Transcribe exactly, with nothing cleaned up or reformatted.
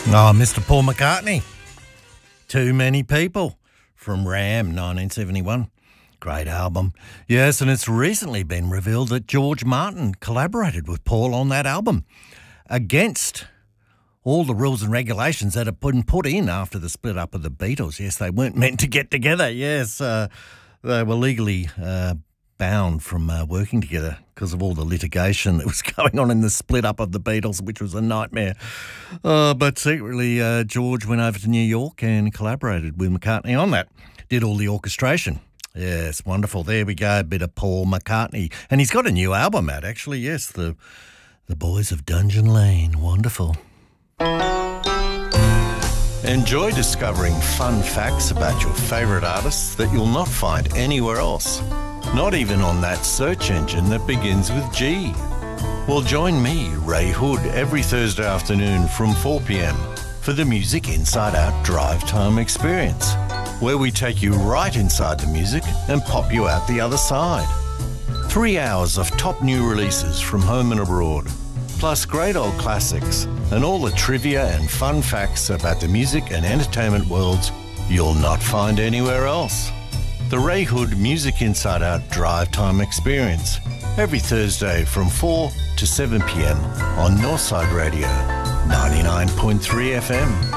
Oh, Mister Paul McCartney. Too Many People from Ram, nineteen seventy-one. Great album. Yes, and it's recently been revealed that George Martin collaborated with Paul on that album against all the rules and regulations that have been put in after the split up of the Beatles. Yes, they weren't meant to get together. Yes, uh, they were legally uh, bound from uh, working together because of all the litigation that was going on in the split up of the Beatles, which was a nightmare. Uh, but secretly, uh, George went over to New York and collaborated with McCartney on that. Did all the orchestration. Yes, wonderful. There we go, a bit of Paul McCartney. And he's got a new album out, actually. Yes, the the Boys of Dungeon Lane. Wonderful. Enjoy discovering fun facts about your favourite artists that you'll not find anywhere else. Not even on that search engine that begins with G. Well, join me, Ray Hood, every Thursday afternoon from four p.m. for the Music Inside Out Drive Time Experience, where we take you right inside the music and pop you out the other side. Three hours of top new releases from home and abroad, plus great old classics and all the trivia and fun facts about the music and entertainment worlds you'll not find anywhere else. The Ray Hood Music Inside Out Drive Time Experience, every Thursday from four to seven p.m. on Northside Radio, ninety-nine point three F M.